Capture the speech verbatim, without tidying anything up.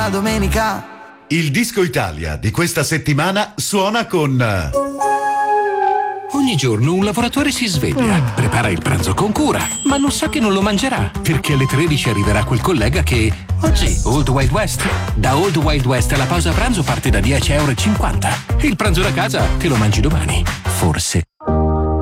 la domenica. Il Disco Italia di questa settimana suona con... Ogni giorno un lavoratore si sveglia, prepara il pranzo con cura, ma non sa che non lo mangerà, perché alle tredici arriverà quel collega che... Oggi, Old Wild West. Da Old Wild West la pausa pranzo parte da dieci e cinquanta euro. Il pranzo da casa te lo mangi domani. Forse